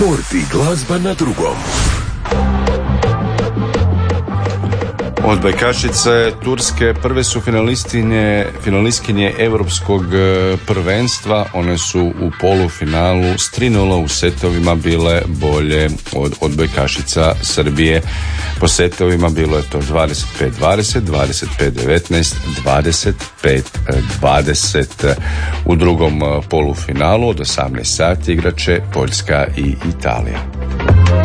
Sport i glazba na drugom. Odbojkašice Turske prve su finalistkinje Europskog prvenstva. One su u polufinalu s 3:0 u setovima bile bolje od odbojkašica Srbije. Po setovima bilo je to 25-20, 25-19, 25-20. U drugom polufinalu od 18 sati igraće Poljska i Italija.